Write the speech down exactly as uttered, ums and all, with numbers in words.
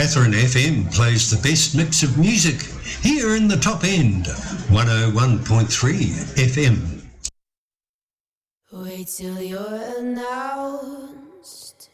Catherine F M plays the best mix of music here in the top end, one oh one point three F M. Wait till you're announced